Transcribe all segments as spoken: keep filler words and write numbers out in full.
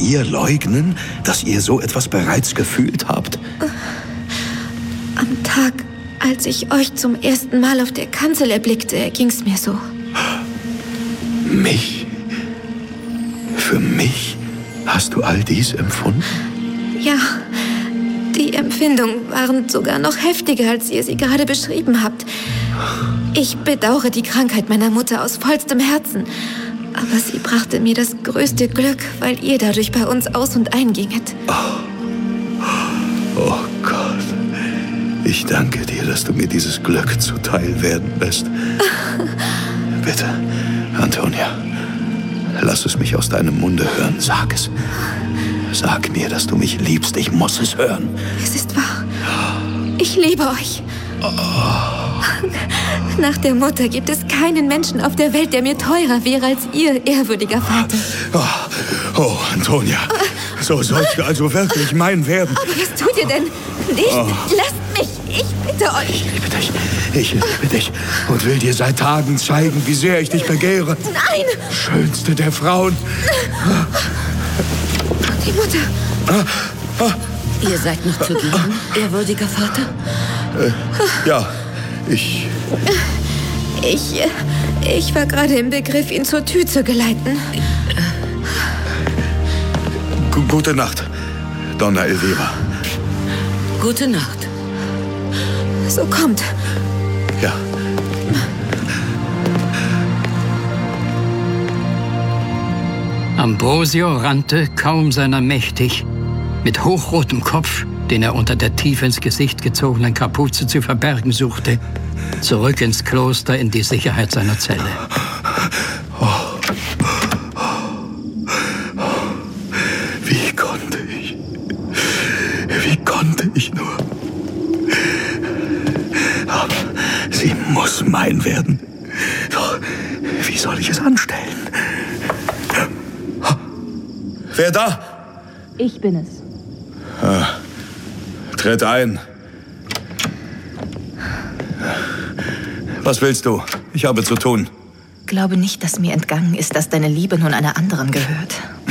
ihr leugnen, dass ihr so etwas bereits gefühlt habt? Am Tag, als ich euch zum ersten Mal auf der Kanzel erblickte, ging's mir so. Mich? Für mich hast du all dies empfunden? Ja, die Empfindungen waren sogar noch heftiger, als ihr sie gerade beschrieben habt. Ich bedauere die Krankheit meiner Mutter aus vollstem Herzen. Aber sie brachte mir das größte Glück, weil ihr dadurch bei uns aus- und einginget. Oh. Oh Gott. Ich danke dir, dass du mir dieses Glück zuteil werden lässt. Bitte, Antonia, lass es mich aus deinem Munde hören. Sag es. Sag mir, dass du mich liebst. Ich muss es hören. Es ist wahr. Ich liebe euch. Oh. Nach der Mutter gibt es keinen Menschen auf der Welt, der mir teurer wäre als ihr, ehrwürdiger Vater. Oh, oh Antonia, so sollst du also wirklich mein werden. Aber was tut ihr denn? Nicht, oh. Lasst mich, ich bitte euch. Ich liebe dich, ich liebe dich und will dir seit Tagen zeigen, wie sehr ich dich begehre. Nein! Schönste der Frauen. Die Mutter. Ah, ah. Ihr seid noch zu gehen, ehrwürdiger Vater? Äh, ja, ich... Ich... Ich war gerade im Begriff, ihn zur Tür zu geleiten. G- Gute Nacht, Donna Elvira. Gute Nacht. So kommt. Ja. Ambrosio rannte, kaum seiner mächtig, mit hochrotem Kopf, den er unter der tief ins Gesicht gezogenen Kapuze zu verbergen suchte, zurück ins Kloster in die Sicherheit seiner Zelle. Oh. Wie konnte ich? Wie konnte ich nur? Aber sie muss mein werden. Doch wie soll ich es anstellen? Wer da? Ich bin es. Ah, tritt ein. Was willst du? Ich habe zu tun. Glaube nicht, dass mir entgangen ist, dass deine Liebe nun einer anderen gehört.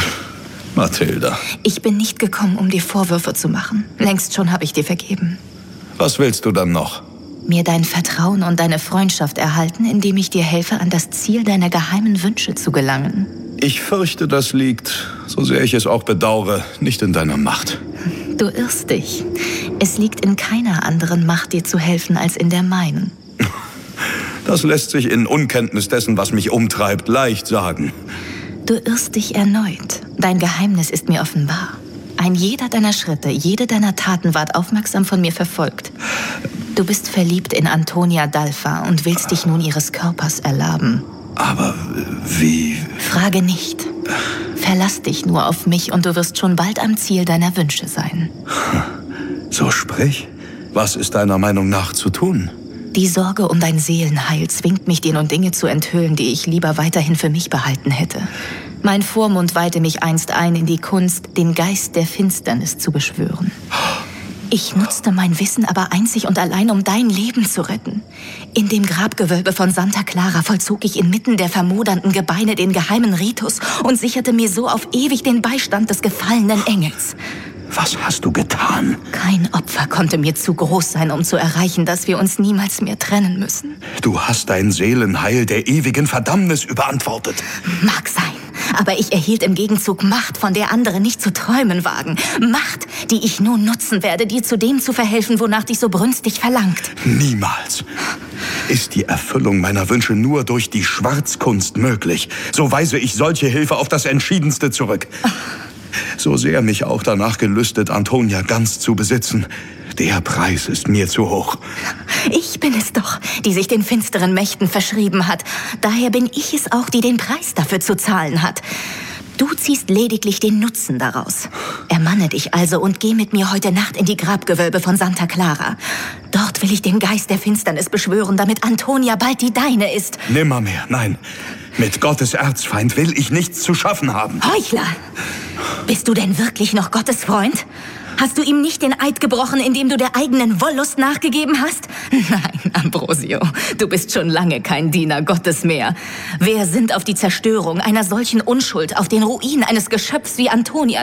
Mathilda. Ich bin nicht gekommen, um dir Vorwürfe zu machen. Längst schon habe ich dir vergeben. Was willst du dann noch? Mir dein Vertrauen und deine Freundschaft erhalten, indem ich dir helfe, an das Ziel deiner geheimen Wünsche zu gelangen. Ich fürchte, das liegt, so sehr ich es auch bedauere, nicht in deiner Macht. Du irrst dich. Es liegt in keiner anderen Macht, dir zu helfen, als in der meinen. Das lässt sich in Unkenntnis dessen, was mich umtreibt, leicht sagen. Du irrst dich erneut. Dein Geheimnis ist mir offenbar. Ein jeder deiner Schritte, jede deiner Taten ward aufmerksam von mir verfolgt. Du bist verliebt in Antonia d'Alfa und willst dich nun ihres Körpers erlaben. Aber wie... Frage nicht. Verlass dich nur auf mich und du wirst schon bald am Ziel deiner Wünsche sein. So sprich. Was ist deiner Meinung nach zu tun? Die Sorge um dein Seelenheil zwingt mich, dir nun Dinge zu enthüllen, die ich lieber weiterhin für mich behalten hätte. Mein Vormund weihte mich einst ein in die Kunst, den Geist der Finsternis zu beschwören. Ich nutzte mein Wissen aber einzig und allein, um dein Leben zu retten. In dem Grabgewölbe von Santa Clara vollzog ich inmitten der vermodernden Gebeine den geheimen Ritus und sicherte mir so auf ewig den Beistand des gefallenen Engels. Was hast du getan? Kein Opfer konnte mir zu groß sein, um zu erreichen, dass wir uns niemals mehr trennen müssen. Du hast dein Seelenheil der ewigen Verdammnis überantwortet. Mag sein. Aber ich erhielt im Gegenzug Macht, von der andere nicht zu träumen wagen. Macht, die ich nun nutzen werde, dir zu dem zu verhelfen, wonach dich so brünstig verlangt. Niemals. Ist die Erfüllung meiner Wünsche nur durch die Schwarzkunst möglich, so weise ich solche Hilfe auf das Entschiedenste zurück. So sehr mich auch danach gelüstet, Antonia ganz zu besitzen, der Preis ist mir zu hoch. Ich bin es doch, die sich den finsteren Mächten verschrieben hat. Daher bin ich es auch, die den Preis dafür zu zahlen hat. Du ziehst lediglich den Nutzen daraus. Ermanne dich also und geh mit mir heute Nacht in die Grabgewölbe von Santa Clara. Dort will ich den Geist der Finsternis beschwören, damit Antonia bald die deine ist. Nimmermehr, nein. Mit Gottes Erzfeind will ich nichts zu schaffen haben. Heuchler! Bist du denn wirklich noch Gottes Freund? Hast du ihm nicht den Eid gebrochen, indem du der eigenen Wollust nachgegeben hast? Nein, Ambrosio, du bist schon lange kein Diener Gottes mehr. Wer sinnt auf die Zerstörung einer solchen Unschuld, auf den Ruin eines Geschöpfs wie Antonia,